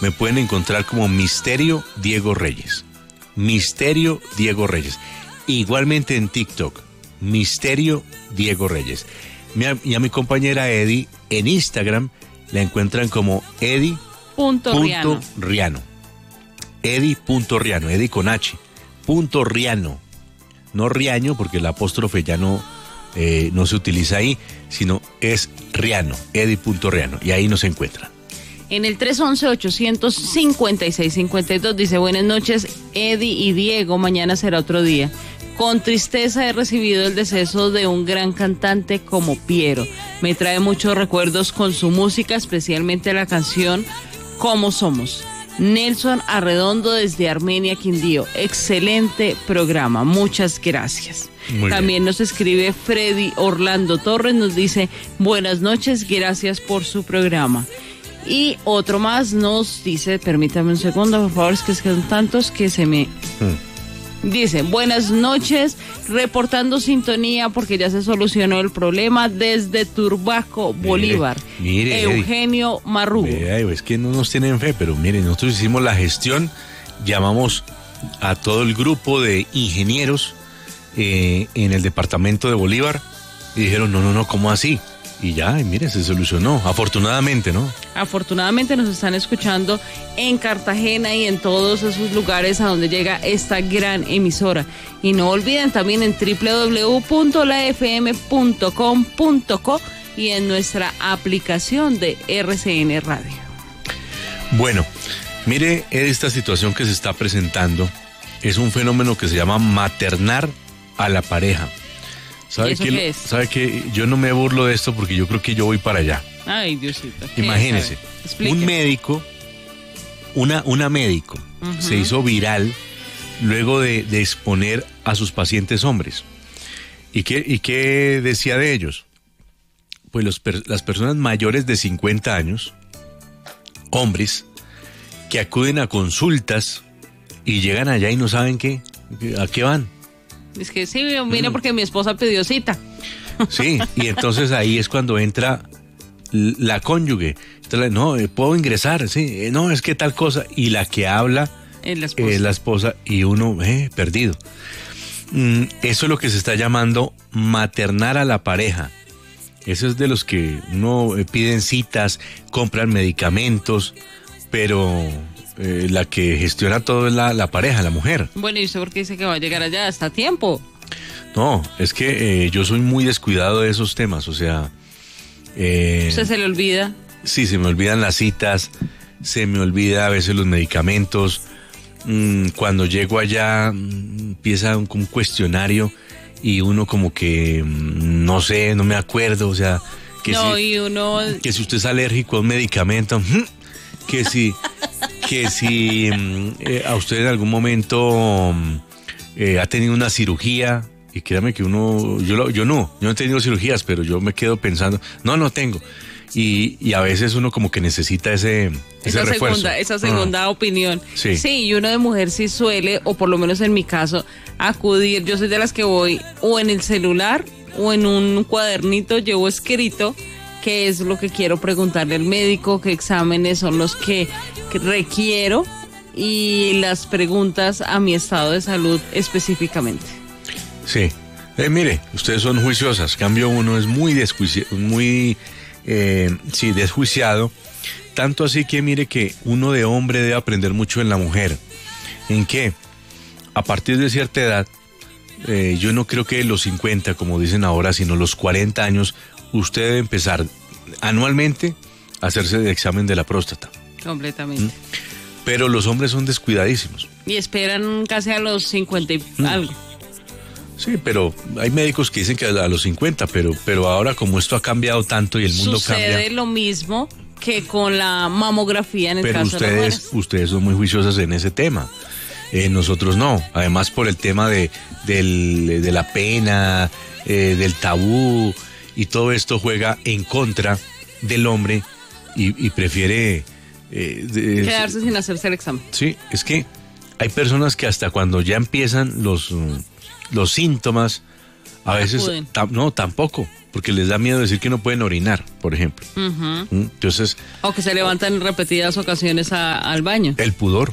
me pueden encontrar como Misterio Diego Reyes. Misterio Diego Reyes. Igualmente en TikTok, Misterio Diego Reyes. Y a mi compañera Eddie en Instagram la encuentran como Eddie.Riano. Eddie.Riano, Eddie con H. .Riano. No Riaño, porque el apóstrofe ya no se utiliza ahí, sino es Riano, Eddie.Riano. Y ahí nos encuentran. En el 311-856-52 dice: buenas noches, Eddie y Diego, mañana será otro día. Con tristeza he recibido el deceso de un gran cantante como Piero. Me trae muchos recuerdos con su música, especialmente la canción Cómo Somos. Nelson Arredondo desde Armenia, Quindío. Excelente programa, muchas gracias. También nos escribe Freddy Orlando Torres, nos dice: buenas noches, gracias por su programa. Y otro más nos dice, permítame un segundo, por favor, es que son tantos que se me... Dice: buenas noches, reportando sintonía porque ya se solucionó el problema desde Turbaco, Bolívar. Mire, Eugenio Marrugo. Es que no nos tienen fe, pero miren, nosotros hicimos la gestión, llamamos a todo el grupo de ingenieros en el departamento de Bolívar y dijeron, no, ¿cómo así? Y ya, mire, se solucionó, afortunadamente, ¿no? Afortunadamente nos están escuchando en Cartagena y en todos esos lugares a donde llega esta gran emisora. Y no olviden también en www.lafm.com.co y en nuestra aplicación de RCN Radio. Bueno, mire, esta situación que se está presentando es un fenómeno que se llama maternar a la pareja. ¿Sabe qué? Yo no me burlo de esto porque yo creo que yo voy para allá. Ay, Diosito. Imagínese, un médico, una médico, se hizo viral luego de exponer a sus pacientes hombres. ¿Y qué decía de ellos? Pues las personas mayores de 50 años, hombres, que acuden a consultas y llegan allá y no saben a qué van. Es que sí, vine porque mi esposa pidió cita. Sí, y entonces ahí es cuando entra la cónyuge. Entonces, no, puedo ingresar, sí, no, es que tal cosa. Y la que habla es la esposa y uno, perdido. Eso es lo que se está llamando maternar a la pareja. Eso es de los que uno piden citas, compran medicamentos, pero... la que gestiona todo es la pareja, la mujer. Bueno, ¿y usted por qué dice que va a llegar allá? ¿Hasta tiempo? No, es que yo soy muy descuidado de esos temas, o sea... ¿Usted se le olvida? Sí, se me olvidan las citas, se me olvida a veces los medicamentos. Cuando llego allá empieza un cuestionario y uno como que, no sé, no me acuerdo, o sea... Que si usted es alérgico a un medicamento... que si a usted en algún momento ha tenido una cirugía, y créame que yo no he tenido cirugías, pero yo me quedo pensando, no tengo, y a veces uno como que necesita ese refuerzo. Esa segunda opinión. Sí, y uno de mujer sí suele, o por lo menos en mi caso, acudir, yo soy de las que voy o en el celular o en un cuadernito, llevo escrito qué es lo que quiero preguntarle al médico, qué exámenes son los que requiero y las preguntas a mi estado de salud específicamente. Sí, mire, ustedes son juiciosas, cambio uno es muy desjuiciado, tanto así que mire que uno de hombre debe aprender mucho en la mujer. ¿En qué? A partir de cierta edad, yo no creo que los 50, como dicen ahora, sino los 40 años, usted debe empezar anualmente a hacerse el examen de la próstata. Completamente. Pero los hombres son descuidadísimos. Y esperan casi a los 50 y algo. Sí, pero hay médicos que dicen que a los 50, pero ahora como esto ha cambiado tanto y el mundo cambia... Sucede lo mismo que con la mamografía en el caso de las mujeres. Ustedes son muy juiciosas en ese tema. Nosotros no. Además por el tema de la pena, del tabú... Y todo esto juega en contra del hombre y prefiere... quedarse sin hacerse el examen. Sí, es que hay personas que hasta cuando ya empiezan los síntomas, a veces... tampoco. porque les da miedo decir que no pueden orinar, por ejemplo. Entonces... O que se levantan en repetidas ocasiones al baño. El pudor.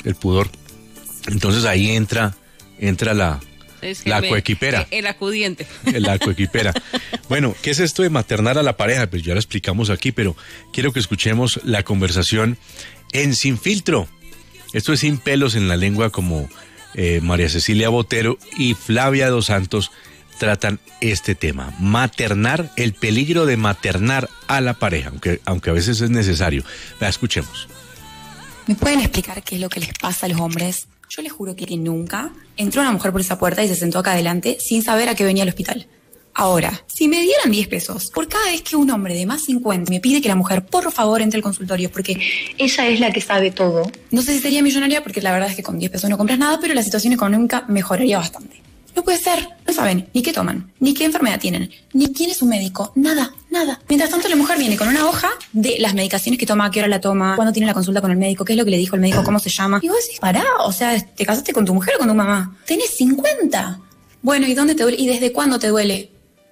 Entonces ahí entra la coequipera. El acudiente. La coequipera. Bueno, ¿qué es esto de maternar a la pareja? Pues ya lo explicamos aquí, pero quiero que escuchemos la conversación en Sin Filtro. Esto es Sin Pelos en la Lengua, como María Cecilia Botero y Flavia Dos Santos tratan este tema. Maternar, el peligro de maternar a la pareja, aunque a veces es necesario. Escuchemos. ¿Me pueden explicar qué es lo que les pasa a los hombres? Yo les juro que nunca entró una mujer por esa puerta y se sentó acá adelante sin saber a qué venía al hospital. Ahora, si me dieran 10 pesos por cada vez que un hombre de más 50 me pide que la mujer por favor entre al consultorio porque ella es la que sabe todo, no sé si sería millonaria porque la verdad es que con 10 pesos no compras nada, pero la situación económica mejoraría bastante. No puede ser, no saben ni qué toman, ni qué enfermedad tienen, ni quién es su médico, nada. Mientras tanto la mujer viene con una hoja de las medicaciones que toma, a qué hora la toma, cuándo tiene la consulta con el médico, qué es lo que le dijo el médico, cómo se llama. Y vos decís, pará, o sea, ¿te casaste con tu mujer o con tu mamá? Tenés 50. Bueno, ¿y dónde te duele? ¿Y desde cuándo te duele?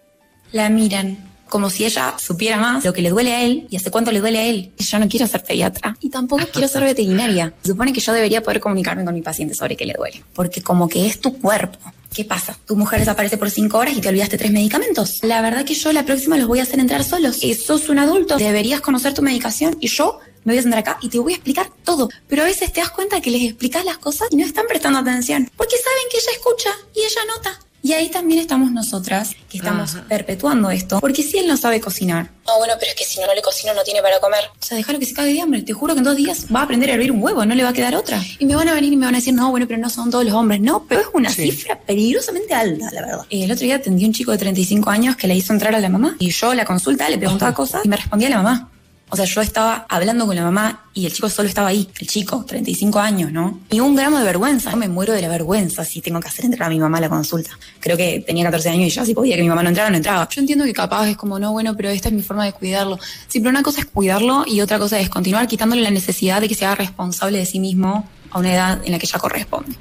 La miran como si ella supiera más lo que le duele a él y hace cuánto le duele a él. Yo no quiero ser pediatra y tampoco quiero ser veterinaria. Se supone que yo debería poder comunicarme con mi paciente sobre qué le duele, porque como que es tu cuerpo. ¿Qué pasa? Tu mujer desaparece por 5 horas y te olvidaste 3 medicamentos. La verdad que yo la próxima los voy a hacer entrar solos. Sos un adulto, deberías conocer tu medicación y yo me voy a sentar acá y te voy a explicar todo. Pero a veces te das cuenta que les explicas las cosas y no están prestando atención, porque saben que ella escucha y ella nota. Y ahí también estamos nosotras, que estamos perpetuando esto. Porque si él no sabe cocinar, bueno, pero es que si no le cocino no tiene para comer. O sea, déjalo que se cague de hambre. Te juro que en 2 días va a aprender a hervir un huevo, no le va a quedar otra. Y me van a venir y me van a decir, no, bueno, pero no son todos los hombres. No, pero es una cifra peligrosamente alta, la verdad. El otro día atendí a un chico de 35 años que le hizo entrar a la mamá. Y yo a la consulta le preguntaba cosas y me respondía la mamá. O sea, yo estaba hablando con la mamá y el chico solo estaba ahí. El chico, 35 años, ¿no? Y 1 gramo de vergüenza. Yo me muero de la vergüenza si tengo que hacer entrar a mi mamá a la consulta. Creo que tenía 14 años y ya si podía que mi mamá no entrara, no entraba. Yo entiendo que capaz es como, no, bueno, pero esta es mi forma de cuidarlo. Sí, pero una cosa es cuidarlo y otra cosa es continuar quitándole la necesidad de que se haga responsable de sí mismo a una edad en la que ya corresponde.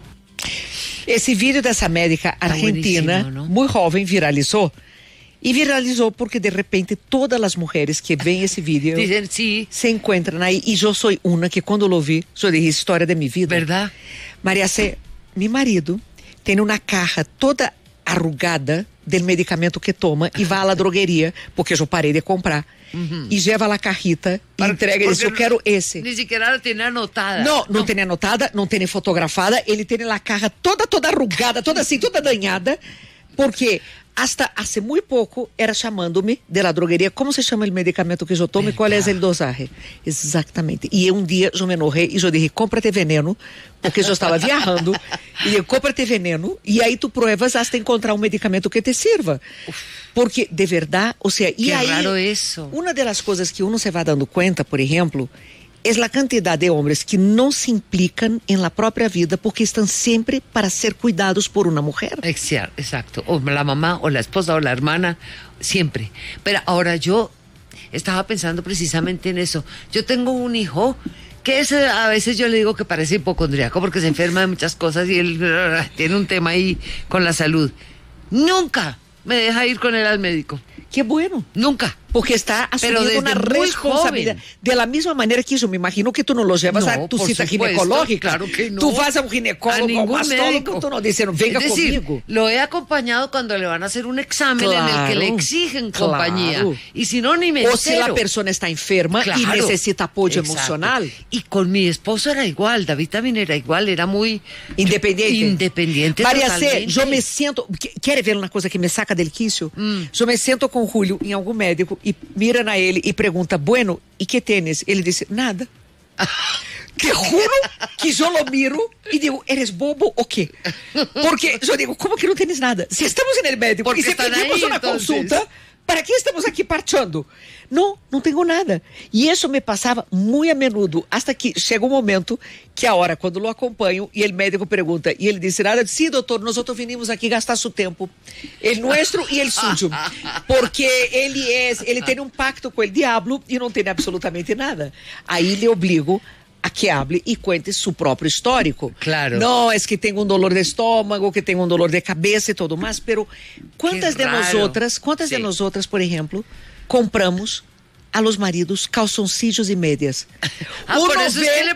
Esse vídeo dessa médica argentina, muy joven, viralizou. E viralizou porque de repente todas as mulheres que veem esse vídeo se encontram aí. E eu sou uma que quando eu vi, eu disse, história da minha vida. Verdade? Maria C, meu marido tem uma caja toda arrugada do medicamento que toma e vai à drogueria, porque eu parei de comprar. E leva a cajita e entrega e diz, eu quero esse. Nem sequer ela tem anotada. Não tem anotada, não tem fotografada. Ele tem a caja toda arrugada, toda assim, toda danhada. Porque hasta hace muy poco era chamando-me de la drogueria, como se chama o medicamento que eu tomo e qual é o dosagem. Exatamente. E um dia eu me enojei e eu disse, cómprate veneno, porque eu estava viajando, e eu, cómprate veneno, e aí tu pruebas hasta encontrar um medicamento que te sirva. Porque, de verdade, ou seja, e aí, raro isso. Uma das coisas que uno se vai dando conta, por exemplo, é a quantidade de homens que não se implicam em la própria vida porque estão sempre para ser cuidados por uma mulher. Exacto, o la mamá, o la esposa, o la hermana, siempre. Pero ahora yo estaba pensando precisamente en eso. Yo tengo un hijo que a veces yo le digo que parece hipocondriaco porque se enferma de muchas cosas y él tiene un tema ahí con la salud. Nunca me deja ir con él al médico. Qué bueno. Nunca. Porque está asumiendo una responsabilidad. De la misma manera que yo me imagino que tú no lo llevas a tu cita ginecológica. Claro que no. Tú vas a un ginecólogo, a un mastólogo, tú no dices, venga conmigo. Lo he acompañado cuando le van a hacer un examen en el que le exigen compañía. Y si no, ni me entero. O si la persona está enferma y necesita apoyo emocional. Y con mi esposo era igual, David también era igual, era muy independiente. María C, yo me siento, ¿quiere ver una cosa que me saca del quicio? Yo me siento con Julio en algún médico e miran a ele e pergunta, bueno, e que tienes? Ele diz, nada. Te juro que eu lo miro e digo, eres bobo o quê? Porque eu digo, como que não tienes nada? Se estamos no médico e se pedimos uma consulta, ¿para que estamos aqui parchando? Não tenho nada. E isso me passava muito a menudo, hasta que chega um momento que a hora, quando eu acompanho, e o médico pergunta, e ele disse, nada, sim, doutor, nós vinimos aqui gastar seu tempo, el nuestro e el suyo, porque ele tem um pacto com o diabo e não tem absolutamente nada. Aí lhe obrigo a que hable y cuente su propio histórico. Claro. No, es que tengo un dolor de estómago, que tengo un dolor de cabeza y todo más, pero ¿cuántas de nosotras, por ejemplo, compramos a los maridos calzoncillos y medias? Por eso es que le